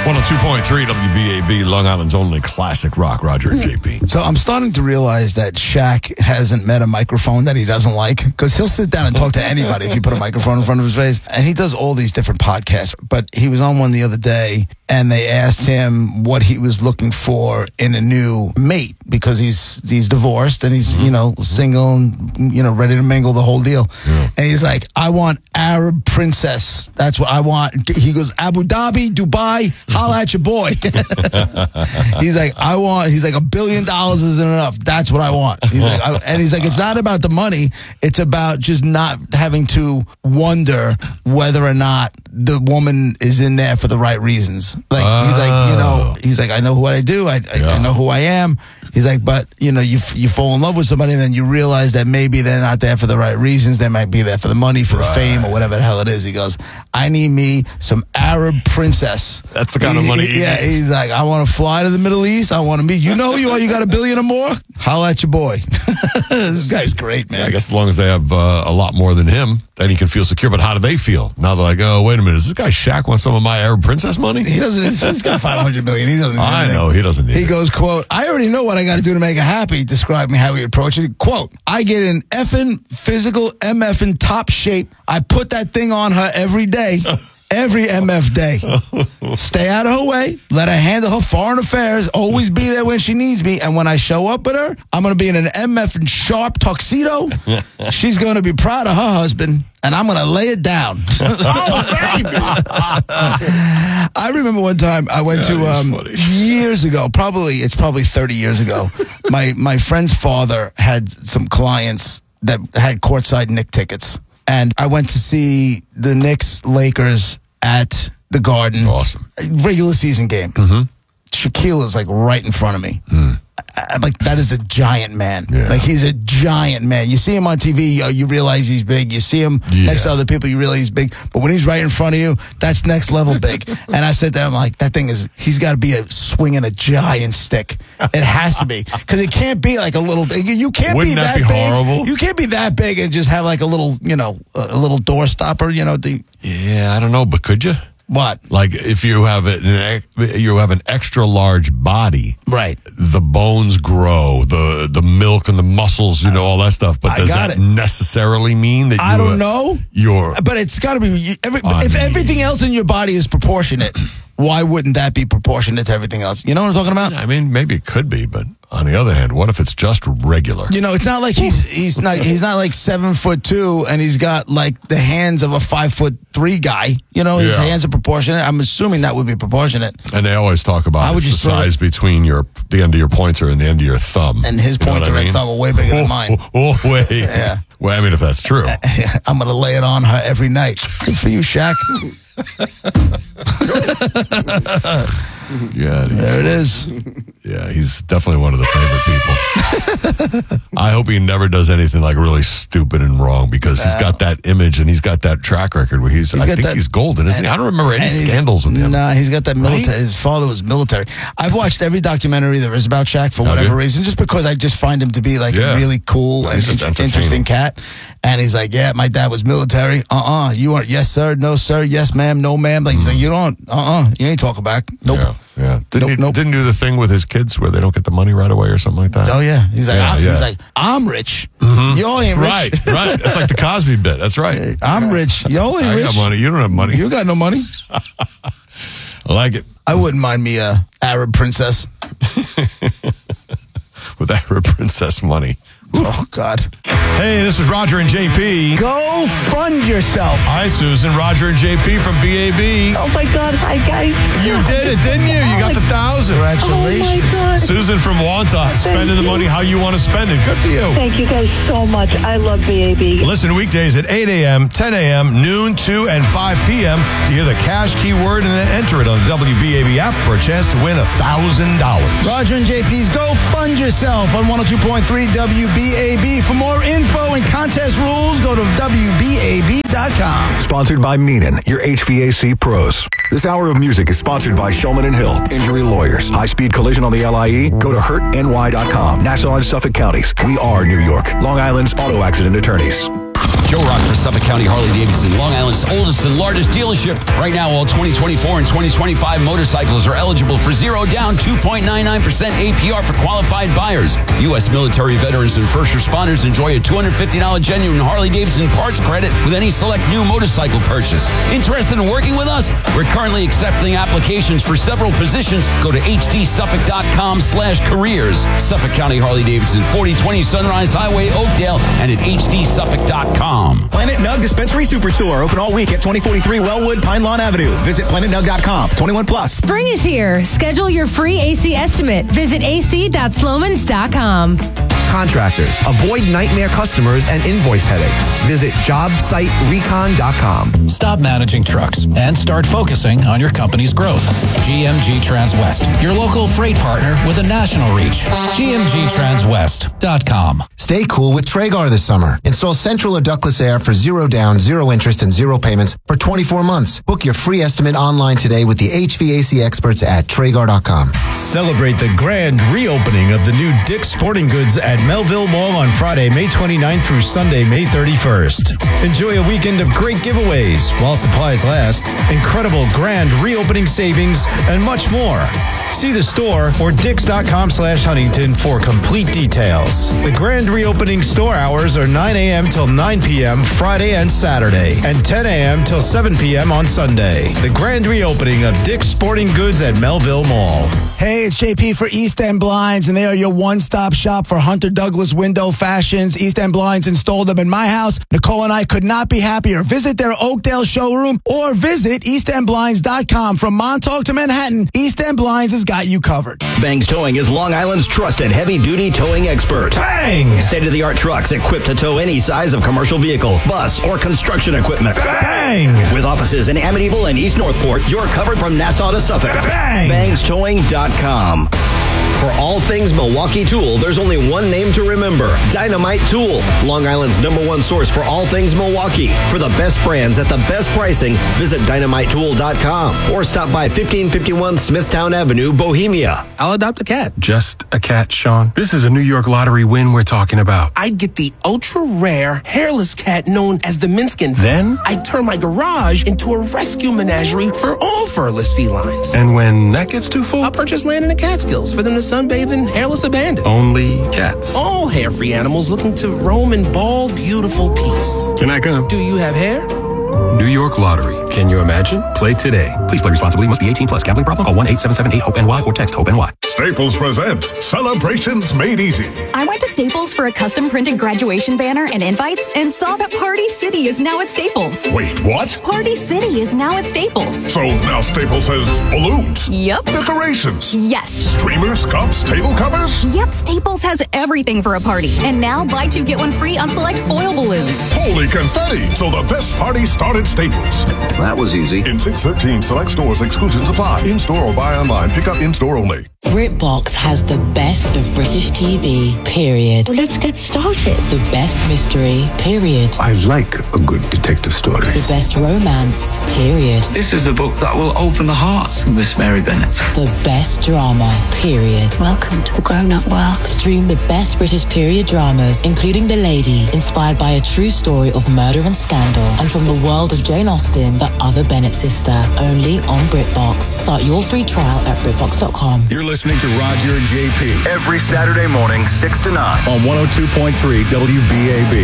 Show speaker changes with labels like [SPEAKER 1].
[SPEAKER 1] 102.3 WBAB, Long Island's only classic rock, Roger and JP.
[SPEAKER 2] So I'm starting to realize that Shaq hasn't met a microphone that he doesn't like, because he'll sit down and talk to anybody if you put a microphone in front of his face. And he does all these different podcasts. But he was on one the other day, and they asked him what he was looking for in a new mate, because he's divorced and he's, single and, ready to mingle, the whole deal. Yeah. And he's like, I want Arab princess. That's what I want. He goes, Abu Dhabi, Dubai, holla at your boy. He's like, $1 billion isn't enough. That's what I want. He's like, it's not about the money. It's about just not having to wonder whether or not the woman is in there for the right reasons. Like, he's like, I know what I do. I know who I am. He's like, but, you fall in love with somebody and then you realize that maybe they're not there for the right reasons. They might be there for the money, for the fame, or whatever the hell it is. He goes, I need me some Arab princess.
[SPEAKER 1] That's the kind of money he needs.
[SPEAKER 2] He's like, I want to fly to the Middle East. I want to meet, who you are, you got $1 billion or more? Holla at your boy. This guy's great, man.
[SPEAKER 1] Yeah, I guess as long as they have a lot more than him, then he can feel secure. But how do they feel? Now they're like, oh, wait a minute, does this guy Shaq want some of my Arab princess money?
[SPEAKER 2] He doesn't, he's got $500 million. He doesn't need
[SPEAKER 1] I
[SPEAKER 2] anything.
[SPEAKER 1] know, he doesn't need
[SPEAKER 2] He
[SPEAKER 1] it.
[SPEAKER 2] goes, quote, I already know what I got to do to make her happy. Describe me how he approached it. Quote, I get in effing physical MF in top shape. I put that thing on her every day. Every MF day. Stay out of her way. Let her handle her foreign affairs. Always be there when she needs me. And when I show up with her, I'm going to be in an MF and sharp tuxedo. She's going to be proud of her husband. And I'm going to lay it down. Oh, baby. I remember one time I went to, years ago, it's probably 30 years ago. My friend's father had some clients that had courtside Knicks tickets. And I went to see the Knicks-Lakers at the Garden.
[SPEAKER 1] Awesome.
[SPEAKER 2] Regular season game. Mm-hmm. Shaquille is like right in front of me. I'm like, that is a giant man. Yeah. Like, he's a giant man. You see him on TV, you realize he's big. You see him next to other people, you realize he's big. But when he's right in front of you, that's next level big. And I sit there, I'm like, that thing he's got to be swinging a giant stick. It has to be. Because it can't be like a little, you can't
[SPEAKER 1] Wouldn't
[SPEAKER 2] be
[SPEAKER 1] that
[SPEAKER 2] big.
[SPEAKER 1] Horrible?
[SPEAKER 2] You can't be that big and just have like a little, a little door stopper,
[SPEAKER 1] Yeah, I don't know, but could you?
[SPEAKER 2] What?
[SPEAKER 1] Like, if you have an extra large body,
[SPEAKER 2] right?
[SPEAKER 1] The bones grow, the milk and the muscles, all that stuff. But does that necessarily mean that
[SPEAKER 2] I don't know.
[SPEAKER 1] But
[SPEAKER 2] it's got to be. If everything else in your body is proportionate, why wouldn't that be proportionate to everything else? You know what I'm talking about?
[SPEAKER 1] I mean, maybe it could be, but on the other hand, what if it's just regular?
[SPEAKER 2] It's not like he's not like 7'2" and he's got like the hands of a 5'3" guy. His hands are proportionate. I'm assuming that would be proportionate.
[SPEAKER 1] And they always talk about the size between the end of your pointer and the end of your thumb.
[SPEAKER 2] And his pointer and thumb are way bigger than mine.
[SPEAKER 1] Way. Yeah. Well, I mean, if that's true.
[SPEAKER 2] I'm going to lay it on her every night. Good for you, Shaq.
[SPEAKER 1] Yeah,
[SPEAKER 2] there it is.
[SPEAKER 1] Yeah, he's definitely one of the favorite people. I hope he never does anything like really stupid and wrong, because he's got that image and he's got that track record where he's golden, isn't he? I don't remember any scandals with him.
[SPEAKER 2] Nah, he's got that military. Right? His father was military. I've watched every documentary there is about Shaq for whatever reason, just because I just find him to be like a really cool and interesting cat. And he's like, yeah, my dad was military. You aren't. Yes, sir. No, sir. Yes, ma'am. No, ma'am. Like, he's like, you don't. You ain't talking back. Nope.
[SPEAKER 1] Yeah. Didn't do the thing with his kids where they don't get the money right away or something like that?
[SPEAKER 2] Oh, yeah. He's like, I'm rich.
[SPEAKER 1] Mm-hmm.
[SPEAKER 2] Y'all ain't rich.
[SPEAKER 1] Right. That's like the Cosby bit. That's right.
[SPEAKER 2] I'm rich. Y'all ain't rich.
[SPEAKER 1] I got money. You don't have money.
[SPEAKER 2] You got no money.
[SPEAKER 1] I like it.
[SPEAKER 2] I wouldn't mind me a Arab princess.
[SPEAKER 1] With Arab princess money.
[SPEAKER 2] Oh, God.
[SPEAKER 1] Hey, this is Roger and JP.
[SPEAKER 2] Go fund yourself.
[SPEAKER 1] Hi, Susan. Roger and JP from BAB.
[SPEAKER 3] Oh, my God. Hi, guys.
[SPEAKER 1] You did it, didn't you? You got the 1,000.
[SPEAKER 2] Congratulations.
[SPEAKER 3] Oh, my God.
[SPEAKER 1] Susan from Wanta, spending the money how you want to spend it. Good for you.
[SPEAKER 3] Thank you guys so much. I love BAB.
[SPEAKER 1] Listen weekdays at 8 a.m., 10 a.m., noon, 2, and 5 p.m. to hear the cash keyword and then enter it on the WBAB app for a chance to win $1,000.
[SPEAKER 2] Roger and JP's Go Fund Yourself on 102.3 WBAB. For more info and contest rules, go to WBAB.com.
[SPEAKER 4] Sponsored by Meenan, your HVAC pros. This hour of music is sponsored by Shulman & Hill, Injury Lawyers. High-speed collision on the LIE? Go to hurtny.com. Nassau and Suffolk counties. We are New York. Long Island's auto accident attorneys.
[SPEAKER 5] Joe Rock for Suffolk County Harley-Davidson, Long Island's oldest and largest dealership. Right now, all 2024 and 2025 motorcycles are eligible for 0 down, 2.99% APR for qualified buyers. U.S. military veterans and first responders enjoy a $250 genuine Harley-Davidson parts credit with any select new motorcycle purchase. Interested in working with us? We're currently accepting applications for several positions. Go to hdsuffolk.com/careers. Suffolk County Harley-Davidson, 4020 Sunrise Highway, Oakdale, and at hdsuffolk.com.
[SPEAKER 6] Planet Nug Dispensary Superstore, open all week at 2043 Wellwood, Pine Lawn Avenue. Visit planetnug.com. 21 plus.
[SPEAKER 7] Spring is here. Schedule your free AC estimate. Visit ac.slomans.com.
[SPEAKER 8] Contractors, avoid nightmare customers and invoice headaches. Visit jobsiterecon.com.
[SPEAKER 9] Stop managing trucks and start focusing on your company's growth. GMG Transwest, your local freight partner with a national reach. GMGTranswest.com.
[SPEAKER 8] Stay cool with Traegar this summer. Install central or ductless air for 0 down, 0 interest, and 0 payments for 24 months. Book your free estimate online today with the HVAC experts at Traegar.com.
[SPEAKER 10] Celebrate the grand reopening of the new Dick's Sporting Goods at Melville Mall on Friday, May 29th through Sunday, May 31st. Enjoy a weekend of great giveaways while supplies last, incredible grand reopening savings, and much more. See the store or dicks.com/Huntington for complete details. The grand reopening store hours are 9 a.m. till 9 p.m. Friday and Saturday, and 10 a.m. till 7 p.m. on Sunday. The grand reopening of Dick's Sporting Goods at Melville Mall.
[SPEAKER 2] Hey, it's JP for East End Blinds, and they are your one-stop shop for Hunter Douglas window fashions. East End Blinds installed them in my house. Nicole and I could not be happier. Visit their Oakdale showroom or visit eastendblinds.com. From Montauk to Manhattan, East End Blinds has got you covered.
[SPEAKER 11] Bangs Towing is Long Island's trusted heavy-duty towing expert.
[SPEAKER 10] Bang!
[SPEAKER 11] State-of-the-art trucks equipped to tow any size of commercial vehicle, bus, or construction equipment.
[SPEAKER 10] Bang!
[SPEAKER 11] With offices in Amityville and East Northport, you're covered from Nassau to Suffolk.
[SPEAKER 10] Bang!
[SPEAKER 11] BangsTowing.com. For all things Milwaukee Tool, there's only one name to remember: Dynamite Tool. Long Island's #1 source for all things Milwaukee. For the best brands at the best pricing, visit dynamitetool.com or stop by 1551 Smithtown Avenue, Bohemia.
[SPEAKER 12] I'll adopt a cat.
[SPEAKER 13] Just a cat, Sean. This is a New York lottery win we're talking about.
[SPEAKER 12] I'd get the ultra-rare, hairless cat known as the Minskin.
[SPEAKER 13] Then?
[SPEAKER 12] I'd turn my garage into a rescue menagerie for all furless felines.
[SPEAKER 13] And when that gets too full?
[SPEAKER 12] I'll purchase land in the Catskills for them to sunbathe in hairless abandon.
[SPEAKER 13] Only cats.
[SPEAKER 12] All hair-free animals looking to roam in bald, beautiful peace.
[SPEAKER 13] Can I come?
[SPEAKER 12] Do you have hair?
[SPEAKER 13] New York Lottery. Can you imagine? Play today. Please play responsibly. Must be 18 plus. Gambling problem? Call 1-877-8-HOPE-NY or text HOPE-NY.
[SPEAKER 14] Staples presents Celebrations Made Easy.
[SPEAKER 15] I went to Staples for a custom printed graduation banner and invites and saw that Party City is now at Staples.
[SPEAKER 14] Wait, what?
[SPEAKER 15] Party City is now at Staples.
[SPEAKER 14] So now Staples has balloons.
[SPEAKER 15] Yep.
[SPEAKER 14] Decorations.
[SPEAKER 15] Yes.
[SPEAKER 14] Streamers, cups, table covers.
[SPEAKER 15] Yep, Staples has everything for a party. And now buy 2 get 1 free on select foil balloons.
[SPEAKER 14] Holy confetti! So the best party started at Staples.
[SPEAKER 16] That was easy.
[SPEAKER 14] In 613 select stores, exclusions apply. In-store or buy online. Pick up in-store only.
[SPEAKER 17] BritBox has the best of British TV, period.
[SPEAKER 3] Well, let's get started.
[SPEAKER 17] The best mystery, period.
[SPEAKER 16] I like a good detective story.
[SPEAKER 17] The best romance, period.
[SPEAKER 18] This is the book that will open the heart of Miss Mary Bennet.
[SPEAKER 17] The best drama, period.
[SPEAKER 3] Welcome to the grown-up world.
[SPEAKER 17] Stream the best British period dramas, including The Lady, inspired by a true story of murder and scandal, and from the world of Jane Austen, the other Bennet sister, only on BritBox. Start your free trial at BritBox.com.
[SPEAKER 4] You're listening to Roger and JP every Saturday morning, 6 to 9 on 102.3 WBAB.